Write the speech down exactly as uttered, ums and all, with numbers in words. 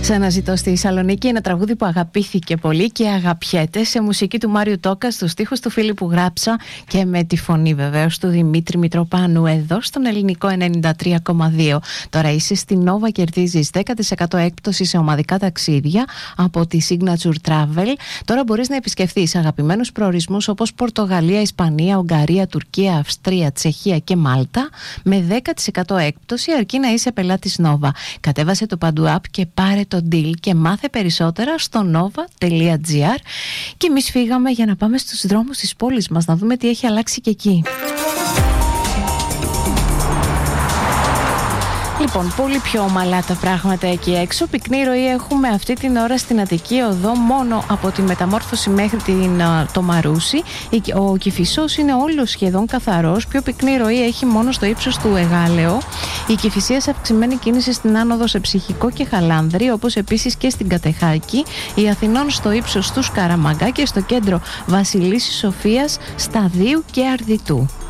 Σαν να ζητώ στη Θεσσαλονίκη, ένα τραγούδι που αγαπήθηκε πολύ και αγαπιέται, σε μουσική του Μάριου Τόκα, στους στίχους του Φίλιππου Γράψα και με τη φωνή βεβαίως του Δημήτρη Μητροπάνου, εδώ στον Ελληνικό ενενήντα τρία κόμμα δύο. Τώρα είσαι στην Nova, κερδίζεις δέκα τοις εκατό έκπτωση σε ομαδικά ταξίδια από τη Signature Travel. Τώρα μπορείς να επισκεφθείς αγαπημένους προορισμούς όπως Πορτογαλία, Ισπανία, Ουγγαρία, Τουρκία, Αυστρία, Τσεχία και Μάλτα με δέκα τοις εκατό έκπτωση, αρκεί να είσαι πελάτης Nova. Κατέβασε το Παντού App και πάρε το deal και μάθε περισσότερα στο nova τελεία gr. Και εμείς φύγαμε για να πάμε στους δρόμους της πόλης μας, να δούμε τι έχει αλλάξει και εκεί. Λοιπόν, πολύ πιο ομαλά τα πράγματα εκεί έξω. Πυκνή ροή έχουμε αυτή την ώρα στην Αττική Οδό, μόνο από τη Μεταμόρφωση μέχρι την, το Μαρούσι. Ο Κηφισός είναι όλος σχεδόν καθαρός. Πιο πυκνή ροή έχει μόνο στο ύψος του Εγάλεο. Η Κηφισίας αυξημένη κίνηση στην άνοδο σε Ψυχικό και Χαλάνδρη, όπως επίσης και στην Κατεχάκη. Η Αθηνών στο ύψος του Σκαραμαγκά και στο κέντρο Βασιλίσσης Σοφίας, Σταδίου και Αρδιτού.